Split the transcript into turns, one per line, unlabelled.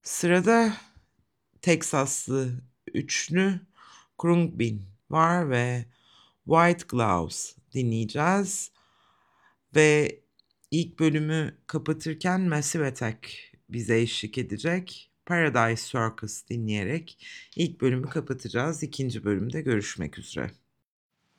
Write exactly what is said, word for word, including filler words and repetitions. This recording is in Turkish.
Sırada Teksaslı üçlü Khruangbin var ve White Gloves dinleyeceğiz ve ilk bölümü kapatırken Massive Attack bize eşlik edecek. Paradise Circus dinleyerek ilk bölümü kapatacağız. İkinci bölümde görüşmek üzere.